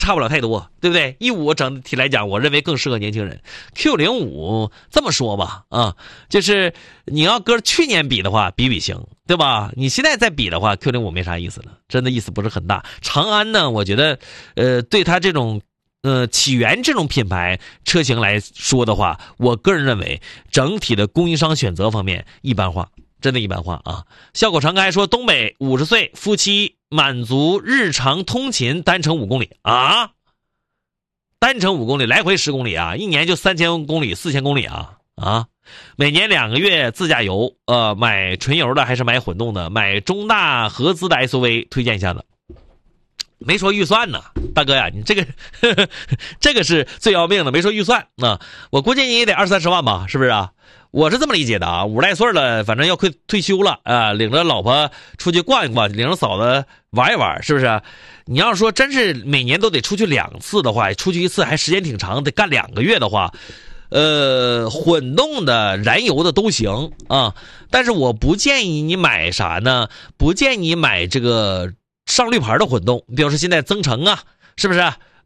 差不了太多，对不对？E5整体来讲，我认为更适合年轻人。Q05这么说吧，就是你要搁去年比的话，比行，对吧？你现在再比的话 ，Q05没啥意思了，真的意思不是很大。长安呢，我觉得，对它这种，起源这种品牌车型来说的话，我个人认为整体的供应商选择方面一般化。真的一般化啊！笑口常开说，东北50岁夫妻满足日常通勤单程5公里啊，单程5公里，来回10公里啊，一年就3000公里、4000公里啊！每年2个月自驾游，买纯油的还是买混动的？买中大合资的 SUV， 推荐一下子。没说预算呢，大哥呀，你这个这个是最要命的，没说预算啊！我估计你也得20-30万吧，是不是啊？我是这么理解的啊，50来岁了，反正要退休了啊，领着老婆出去逛一逛，领着嫂子玩一玩，是不是？你要说真是每年都得出去2次的话，出去1次还时间挺长，得干2个月的话，混动的、燃油的都行啊，但是我不建议你买啥呢？不建议你买这个上绿牌的混动，比如说现在增程啊，是不是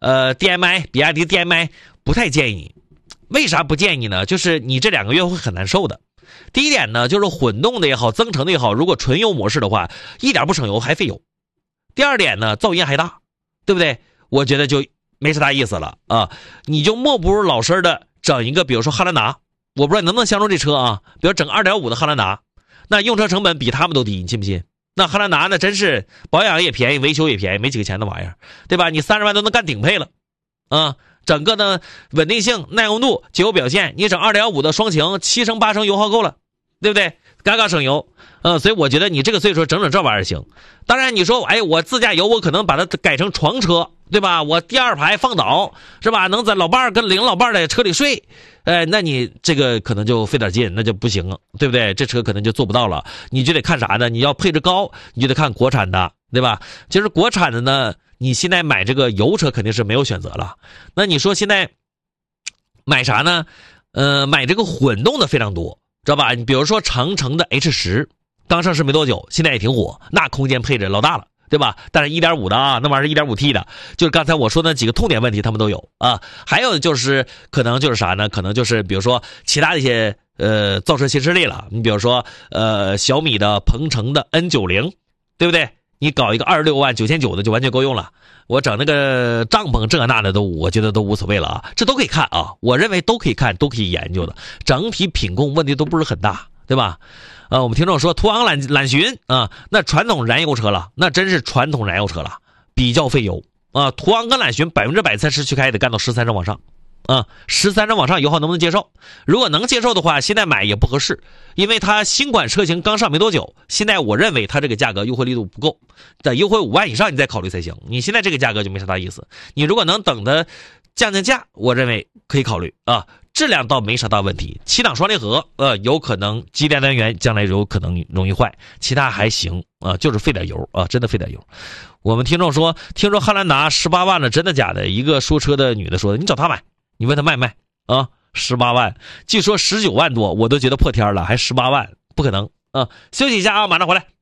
？DMI 比亚迪 DMI 不太建议。为啥不建议呢？就是你这2个月会很难受的。第一点呢，就是混动的也好，增程的也好，如果纯油模式的话，一点不省油还费油。第二点呢，噪音还大，对不对？我觉得就没啥大意思了啊。你就莫不如老实的整一个，比如说汉兰达，我不知道你能不能相中这车啊。比如整 2.5 的汉兰达，那用车成本比他们都低，你信不信？那汉兰达呢，真是保养也便宜，维修也便宜，没几个钱的玩意儿，对吧？你30万都能干顶配了啊。整个的稳定性、耐用度、节油表现，你整 2.5 的双擎7升8升油耗够了，对不对？嘎嘎省油。所以我觉得你这个岁数整这玩意儿行。当然你说，我自驾游，我可能把它改成床车，对吧？我第2排放倒，是吧？能在老伴儿跟领老伴儿在车里睡，那你这个可能就费点劲，那就不行，对不对？这车可能就做不到了。你就得看啥呢？你要配置高，你就得看国产的，对吧？其实国产的呢，你现在买这个油车肯定是没有选择了。那你说现在买啥呢？买这个混动的非常多，知道吧？你比如说长城的 H10， 刚上市没多久，现在也挺火，那空间配置老大了，对吧？但是 1.5 的啊，那玩意儿是 1.5T 的，就是刚才我说的那几个痛点问题他们都有啊。还有就是可能就是啥呢？可能就是比如说其他的一些造车新势力了。你比如说小米的鹏程的 N90， 对不对？你搞一个26万9900的就完全够用了。我整那个帐篷这那的都，我觉得都无所谓了啊，这都可以看啊，我认为都可以看，都可以研究的，整体品控问题都不是很大，对吧？我们听众说途昂揽巡啊，那传统燃油车了，那真是传统燃油车了，比较费油啊。途昂跟揽巡100%在市区开得干到13升往上。13升往上油耗能不能接受？如果能接受的话，现在买也不合适，因为它新款车型刚上没多久，现在我认为它这个价格优惠力度不够，得优惠5万以上你再考虑才行。你现在这个价格就没啥大意思，你如果能等它降价，我认为可以考虑啊。质量倒没啥大问题，7档双离合，有可能机电单元将来有可能容易坏，其他还行啊，就是费点油啊，真的费点油。我们听众说，听说汉兰达18万了，真的假的？一个说车的女的说的，你找他买。你问他卖不卖啊？18万，据说19万多，我都觉得破天了，还18万，不可能啊！休息一下啊，马上回来。